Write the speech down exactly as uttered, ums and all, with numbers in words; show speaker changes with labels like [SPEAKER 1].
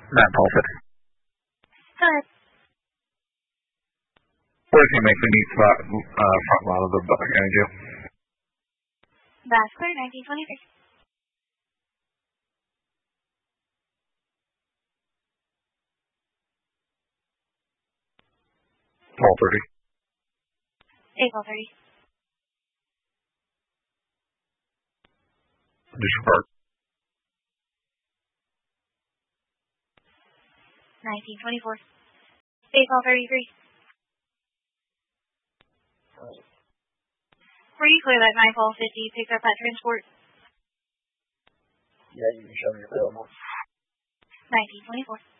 [SPEAKER 1] Matt Paulson.
[SPEAKER 2] Go ahead.
[SPEAKER 1] Where's he make the neat spot, uh, front lot of the Butler County Jail?
[SPEAKER 2] Vascular, nineteen twenty-three.
[SPEAKER 1] twelve thirty.
[SPEAKER 2] April thirty.
[SPEAKER 1] District Park.
[SPEAKER 2] nineteen twenty-four. April thirty-three. Were you clear that nine twelve fifty picked up that transport?
[SPEAKER 3] Yeah, you can show me your bill.
[SPEAKER 2] nineteen twenty-four.